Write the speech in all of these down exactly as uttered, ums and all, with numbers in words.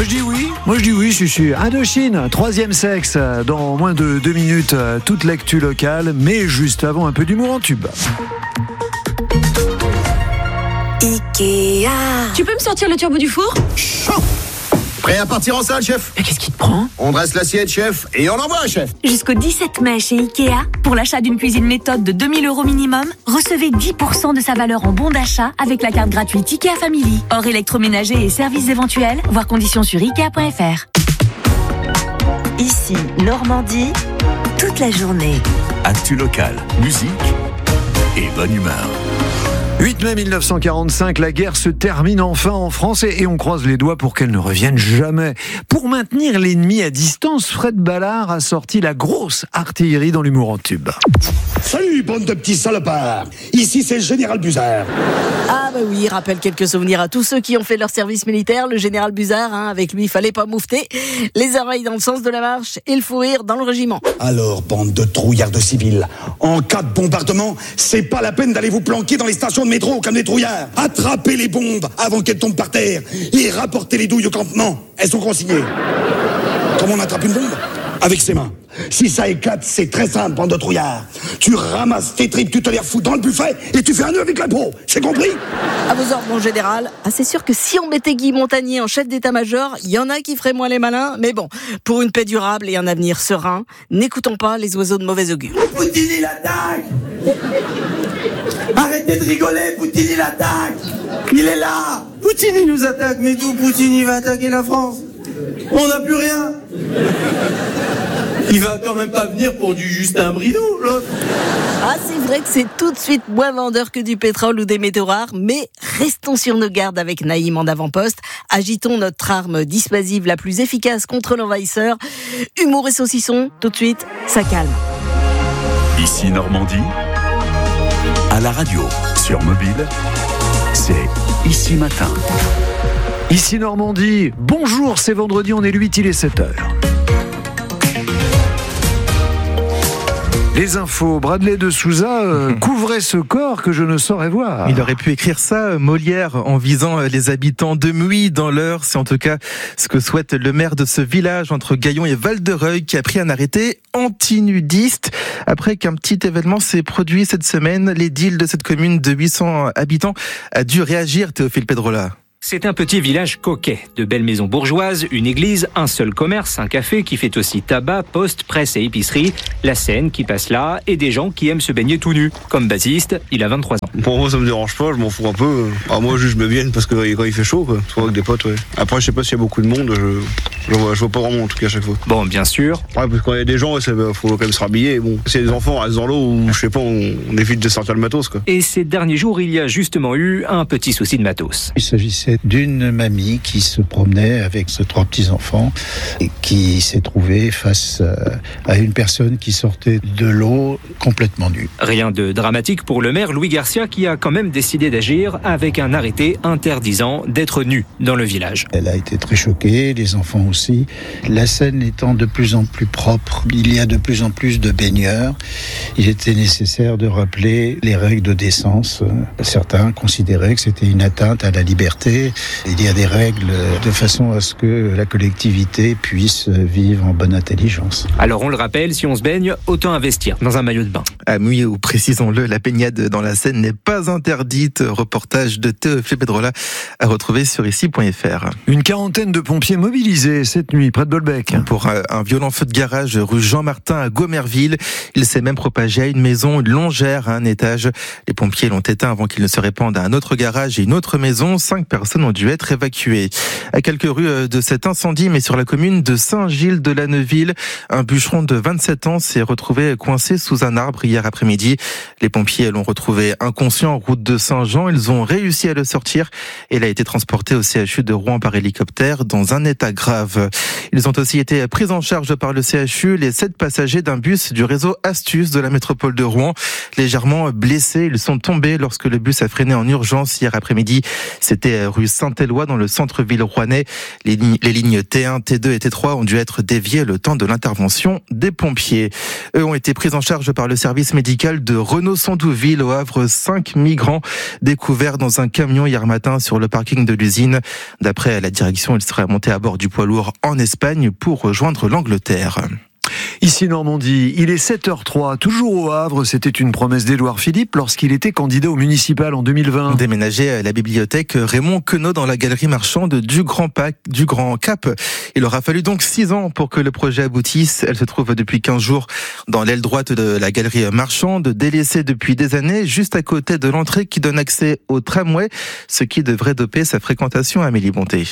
Moi je dis oui, moi je dis oui, je suis Indochine, troisième sexe, dans moins de deux minutes, toute l'actu locale, mais juste avant un peu d'humour en tube. Ikea. Tu peux me sortir le turbo du four ? Chaud. Prêt à partir en salle, chef ? Mais qu'est-ce qui te prend ? On dresse l'assiette, chef, et on envoie, chef. Jusqu'au dix-sept mai chez Ikea, pour l'achat d'une cuisine méthode de deux mille euros minimum, recevez dix pour cent de sa valeur en bon d'achat avec la carte gratuite Ikea Family. Hors électroménager et services éventuels, voir conditions sur ikea point f r. Ici, Normandie, toute la journée. Actu locale, musique et bonne humeur. huit mai mille neuf cent quarante-cinq, la guerre se termine enfin en France et, et on croise les doigts pour qu'elle ne revienne jamais. Pour maintenir l'ennemi à distance, Fred Ballard a sorti la grosse artillerie dans l'humour en tube. Salut, bande de petits salopards. Ici, c'est le général Buzard. Ah bah oui, il rappelle quelques souvenirs à tous ceux qui ont fait leur service militaire. Le général Buzard, hein, avec lui, il fallait pas moufter. Les oreilles dans le sens de la marche et le fou rire dans le régiment. Alors, bande de trouillards de civils, en cas de bombardement, c'est pas la peine d'aller vous planquer dans les stations de métro comme des trouillards. Attrapez les bombes avant qu'elles tombent par terre et rapportez les douilles au campement. Elles sont consignées. Comment on attrape une bombe ? Avec ses mains. Si ça éclate, c'est très simple, bande de trouillards. Tu ramasses tes tripes, tu te les refous dans le buffet et tu fais un nœud avec la peau. C'est compris ? À vos ordres, mon général. Ah, c'est sûr que si on mettait Guy Montagnier en chef d'état-major, il y en a qui feraient moins les malins. Mais bon, pour une paix durable et un avenir serein, n'écoutons pas les oiseaux de mauvais augure. Poutine, il attaque! Arrêtez de rigoler, Poutine, il attaque! Il est là! Poutine, il nous attaque, mais d'où Poutine, il va attaquer la France? On n'a plus rien! Il va quand même pas venir pour du Justin Bridou, l'autre. Ah, c'est vrai que c'est tout de suite moins vendeur que du pétrole ou des métaux rares, mais restons sur nos gardes avec Naïm en avant-poste. Agitons notre arme dissuasive la plus efficace contre l'envahisseur. Humour et saucisson, tout de suite, ça calme. Ici Normandie, à la radio, sur mobile, c'est Ici Matin. Ici Normandie, bonjour, c'est vendredi, on est le huit, il est sept heures. Les infos, Bradley de Souza euh, couvrait ce corps que je ne saurais voir. Il aurait pu écrire ça, Molière, en visant les habitants de Muy dans l'Eure. C'est en tout cas ce que souhaite le maire de ce village entre Gaillon et Val-de-Reuil qui a pris un arrêté anti-nudiste. Après qu'un petit événement s'est produit cette semaine, l'édile de cette commune de huit cents habitants a dû réagir, Théophile Pedrola. C'est un petit village coquet, de belles maisons bourgeoises, une église, un seul commerce, un café qui fait aussi tabac, poste, presse et épicerie, la Seine qui passe là et des gens qui aiment se baigner tout nus. Comme Baptiste, il a vingt-trois ans. Pour moi ça me dérange pas, je m'en fous un peu. Ah, moi juste je me baigne parce que quand il fait chaud, quoi. Soit avec des potes, ouais. Après je sais pas s'il y a beaucoup de monde, je, je, vois, je vois pas vraiment en tout cas à chaque fois. Bon, bien sûr. Ouais, parce que quand il y a des gens, il faut quand même se rhabiller. Bon, s'il y a des enfants, on reste dans l'eau ou je sais pas, on, on évite de sortir le matos, quoi. Et ces derniers jours, il y a justement eu un petit souci de matos. Il s'agissait d'une mamie qui se promenait avec ses trois petits-enfants et qui s'est trouvée face à une personne qui sortait de l'eau complètement nue. Rien de dramatique pour le maire Louis Garcia qui a quand même décidé d'agir avec un arrêté interdisant d'être nu dans le village. Elle a été très choquée, les enfants aussi. La Seine étant de plus en plus propre, il y a de plus en plus de baigneurs. Il était nécessaire de rappeler les règles de décence. Certains considéraient que c'était une atteinte à la liberté. Il y a des règles de façon à ce que la collectivité puisse vivre en bonne intelligence. Alors on le rappelle, si on se baigne, autant investir dans un maillot de bain. À Muy, ou précisons-le, la baignade dans la Seine n'est pas interdite. Reportage de Théophile Pedrola à retrouver sur ici point f r. Une quarantaine de pompiers mobilisés cette nuit près de Bolbec. Pour un violent feu de garage rue Jean-Martin à Gomerville. Il s'est même propagé à une maison, une longère à un étage. Les pompiers l'ont éteint avant qu'il ne se répande à un autre garage et une autre maison. Cinq personnes ont dû être évacuées. À quelques rues de cet incendie, mais sur la commune de Saint-Gilles-de-la-Neuville, un bûcheron de vingt-sept ans s'est retrouvé coincé sous un arbre hier après-midi. Les pompiers l'ont retrouvé inconscient en route de Saint-Jean. Ils ont réussi à le sortir et il a été transporté au C H U de Rouen par hélicoptère dans un état grave. grave. Ils ont aussi été pris en charge par le C H U, les sept passagers d'un bus du réseau Astuce de la métropole de Rouen. Légèrement blessés, ils sont tombés lorsque le bus a freiné en urgence hier après-midi. C'était rue Saint-Éloi dans le centre-ville rouennais. Les lignes, les lignes T un, T deux et T trois ont dû être déviées le temps de l'intervention des pompiers. Eux ont été pris en charge par le service médical de Renault-Sandouville au Havre. Cinq migrants découverts dans un camion hier matin sur le parking de l'usine. D'après la direction, ils seraient montés à bord du poids lourd en Espagne pour rejoindre l'Angleterre. Ici Normandie, il est sept heures trois, toujours au Havre. C'était une promesse d'Édouard Philippe lorsqu'il était candidat au municipal en deux mille vingt. Déménager à la bibliothèque Raymond Queneau dans la galerie marchande du Grand, Pac, du Grand Cap. Il aura fallu donc six ans pour que le projet aboutisse. Elle se trouve depuis quinze jours dans l'aile droite de la galerie marchande, délaissée depuis des années, juste à côté de l'entrée qui donne accès au tramway, ce qui devrait doper sa fréquentation à Amélie Bonté.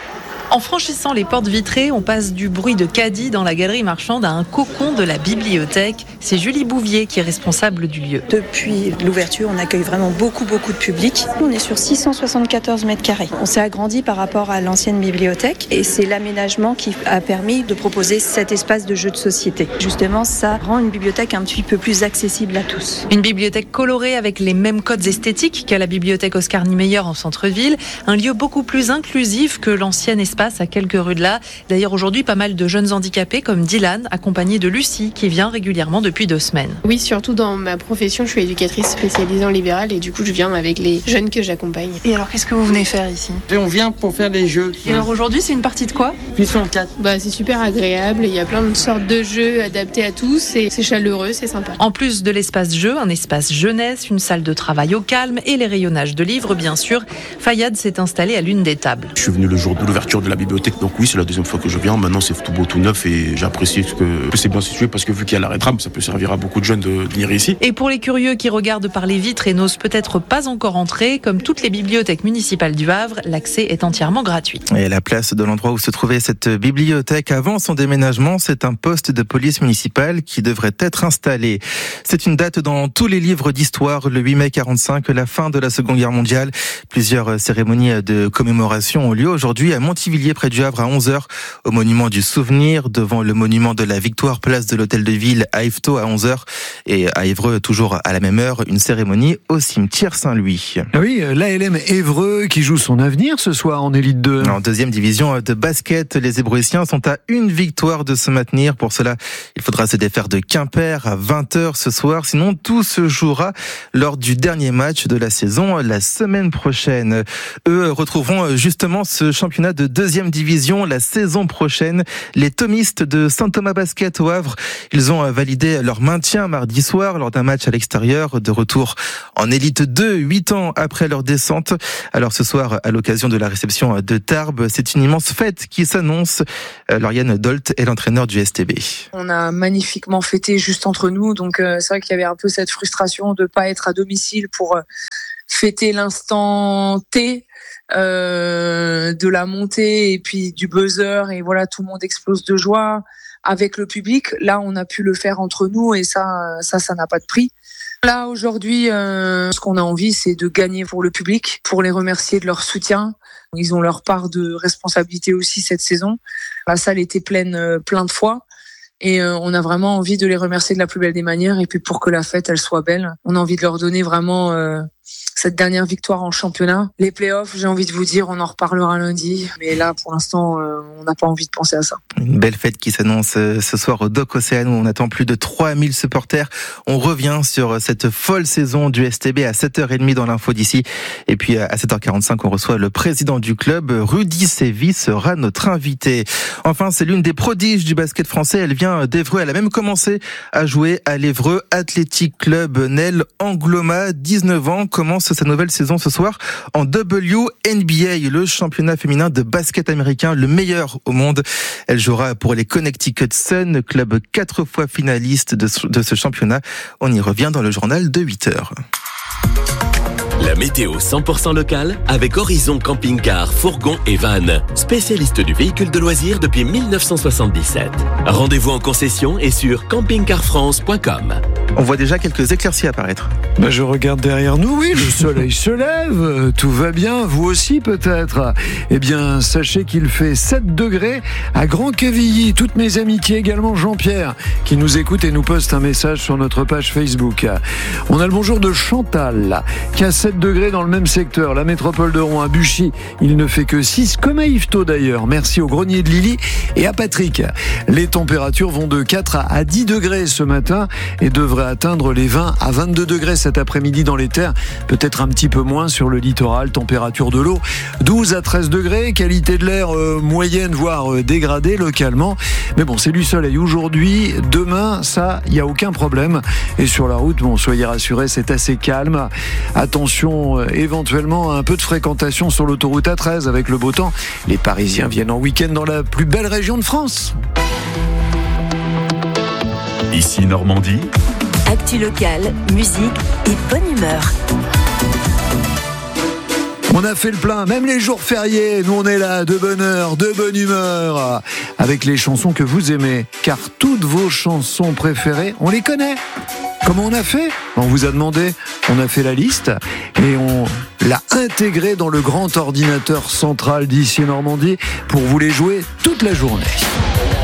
En franchissant les portes vitrées, on passe du bruit de caddie dans la galerie marchande à un cocon de la bibliothèque. C'est Julie Bouvier qui est responsable du lieu. Depuis l'ouverture, on accueille vraiment beaucoup, beaucoup de public. On est sur six cent soixante-quatorze mètres carrés. On s'est agrandi par rapport à l'ancienne bibliothèque et c'est l'aménagement qui a permis de proposer cet espace de jeu de société. Justement, ça rend une bibliothèque un petit peu plus accessible à tous. Une bibliothèque colorée avec les mêmes codes esthétiques qu'à la bibliothèque Oscar Niemeyer en centre-ville. Un lieu beaucoup plus inclusif que l'ancien espace à quelques rues de là. D'ailleurs, aujourd'hui, pas mal de jeunes handicapés comme Dylan, accompagné de Lucie, qui vient régulièrement depuis deux semaines. Oui, surtout dans ma profession, je suis éducatrice spécialisée en libéral et du coup, je viens avec les jeunes que j'accompagne. Et alors, qu'est-ce que vous venez faire ici ? Et on vient pour faire des jeux. Et alors aujourd'hui, c'est une partie de quoi ? Puissance quatre. Bah, c'est super agréable, il y a plein de sortes de jeux adaptés à tous et c'est chaleureux, c'est sympa. En plus de l'espace jeu, un espace jeunesse, une salle de travail au calme et les rayonnages de livres, bien sûr. Fayad s'est installé à l'une des tables. Je suis venu le jour de l'ouverture de la bibliothèque, donc oui, c'est la deuxième fois que je viens. Maintenant, c'est tout beau, tout neuf et j'apprécie que, que c'est bien situé parce que vu qu'il y a l'arrêt tram, ça peut servir à beaucoup de jeunes de venir ici. Et pour les curieux qui regardent par les vitres et n'osent peut-être pas encore entrer, comme toutes les bibliothèques municipales du Havre, l'accès est entièrement gratuit. Et à la place de l'endroit où se trouvait cette bibliothèque avant son déménagement, c'est un poste de police municipale qui devrait être installé. C'est une date dans tous les livres d'histoire, le huit mai quarante-cinq, la fin de la Seconde Guerre mondiale. Plusieurs cérémonies de commémoration ont lieu aujourd'hui à Montivilliers, près du Havre, à onze heures, au monument du souvenir, devant le monument de la Victoire, place de l'Hôtel de Ville à Yvetot à onze heures, et à Évreux, toujours à la même heure, une cérémonie au cimetière Saint-Louis. Oui, l'A L M Évreux qui joue son avenir ce soir en Élite deux. En deuxième division de basket, les Ébruissiens sont à une victoire de se maintenir. Pour cela, il faudra se défaire de Quimper à vingt heures ce soir. Sinon, tout se jouera lors du dernier match de la saison la semaine prochaine. Eux retrouveront justement ce championnat de deuxième division la saison prochaine. Les thomistes de Saint-Thomas Basket au Havre, ils ont validé leur maintien mardi soir lors d'un match à l'extérieur, de retour en Élite deux, huit ans après leur descente. Alors ce soir, à l'occasion de la réception de Tarbes, c'est une immense fête qui s'annonce. Lauriane Dolt est l'entraîneur du S T B. On a magnifiquement fêté juste entre nous, donc euh, c'est vrai qu'il y avait un peu cette frustration de pas être à domicile pour euh, fêter l'instant T euh, de la montée et puis du buzzer, et voilà, tout le monde explose de joie avec le public. Là, on a pu le faire entre nous et ça, ça, ça n'a pas de prix. Là, aujourd'hui, euh, ce qu'on a envie, c'est de gagner pour le public, pour les remercier de leur soutien. Ils ont leur part de responsabilité aussi cette saison. La salle était pleine euh, plein de fois. Et euh, on a vraiment envie de les remercier de la plus belle des manières. Et puis pour que la fête, elle soit belle, on a envie de leur donner vraiment euh, cette dernière victoire en championnat. Les playoffs, j'ai envie de vous dire, on en reparlera lundi. Mais là, pour l'instant, euh, on n'a pas envie de penser à ça. Une belle fête qui s'annonce ce soir au Dock Océane où on attend plus de trois mille supporters. On revient sur cette folle saison du S T B à sept heures trente dans l'info d'ici. Et puis à sept heures quarante-cinq, on reçoit le président du club, Rudy Sévy, sera notre invité. Enfin, c'est l'une des prodiges du basket français. Elle vient d'Évreux. Elle a même commencé à jouer à l'Évreux Athletic Club. Nell Angloma, dix-neuf ans, commence sa nouvelle saison ce soir en W N B A, le championnat féminin de basket américain, le meilleur au monde. Elle jouera pour les Connecticut Sun, club quatre fois finaliste de ce, de ce championnat. On y revient dans le journal de huit heures. La météo cent pour cent locale avec Horizon Camping-Car, Fourgon et Van, spécialiste du véhicule de loisirs depuis mille neuf cent soixante-dix-sept. Rendez-vous en concession et sur camping car france point com. On voit déjà quelques éclaircies apparaître. Ben je regarde derrière nous, oui, le soleil se lève, tout va bien, vous aussi peut-être. Eh bien, sachez qu'il fait sept degrés à Grand-Quevilly. Toutes mes amitiés, également Jean-Pierre, qui nous écoute et nous poste un message sur notre page Facebook. On a le bonjour de Chantal, qui a sept degrés dans le même secteur, la métropole de Rouen, à Buchy. Il ne fait que six, comme à Yvetot d'ailleurs. Merci au grenier de Lily et à Patrick. Les températures vont de quatre à dix degrés ce matin et devraient atteindre les vingt à vingt-deux degrés cet après-midi dans les terres, peut-être un petit peu moins sur le littoral. Température de l'eau douze à treize degrés, qualité de l'air euh, moyenne voire euh, dégradée localement, mais bon, c'est du soleil aujourd'hui. Demain, ça, il n'y a aucun problème, et sur la route, bon, soyez rassurés, c'est assez calme. Attention euh, éventuellement à un peu de fréquentation sur l'autoroute A treize avec le beau temps. Les Parisiens viennent en week-end dans la plus belle région de France. Ici Normandie. Actu locale, musique et bonne humeur. On a fait le plein, même les jours fériés, nous on est là, de bonne heure, de bonne humeur, avec les chansons que vous aimez, car toutes vos chansons préférées, on les connaît. Comment on a fait ? On vous a demandé, on a fait la liste et on l'a intégrée dans le grand ordinateur central d'Ici Normandie pour vous les jouer toute la journée.